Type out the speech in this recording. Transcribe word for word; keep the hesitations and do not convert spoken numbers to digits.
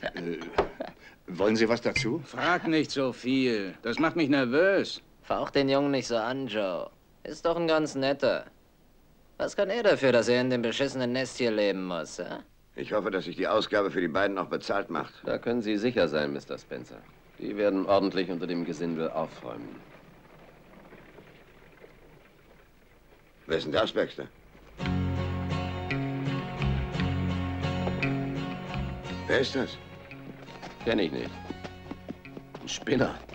Äh, wollen Sie was dazu? Frag nicht so viel. Das macht mich nervös. Fauch den Jungen nicht so an, Joe. Ist doch ein ganz netter. Was kann er dafür, dass er in dem beschissenen Nest hier leben muss, hä? Ich hoffe, dass sich die Ausgabe für die beiden auch bezahlt macht. Da können Sie sicher sein, Mister Spencer. Die werden ordentlich unter dem Gesindel aufräumen. Wer ist denn das, Baxter? Wer ist das? Kenn ich nicht. Ein Spinner.